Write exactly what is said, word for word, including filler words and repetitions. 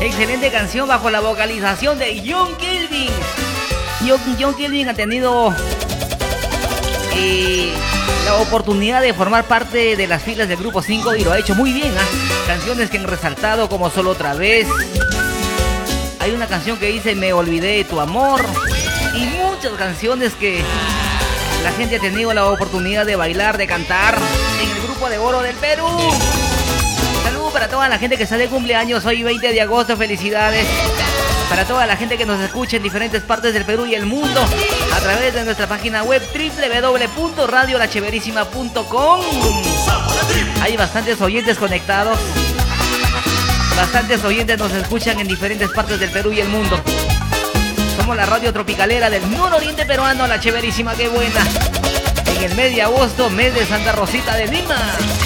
Excelente canción bajo la vocalización de John Kelvin. John, John Kelvin ha tenido eh, la oportunidad de formar parte de las filas del Grupo cinco y lo ha hecho muy bien. ¿eh? Canciones que han resaltado como Solo Otra Vez. Hay una canción que dice Me Olvidé de Tu Amor. Y muchas canciones que la gente ha tenido la oportunidad de bailar, de cantar en el Grupo de Oro del Perú. Saludos para toda la gente que está de cumpleaños hoy veinte de agosto, felicidades. Para toda la gente que nos escucha en diferentes partes del Perú y el mundo a través de nuestra página web doble u doble u doble u punto radio la cheverísima punto com. Hay bastantes oyentes conectados. Bastantes oyentes nos escuchan en diferentes partes del Perú y el mundo. Somos la radio tropicalera del nororiente peruano, la cheverísima, qué buena. En el mes de agosto, mes de Santa Rosita de Lima.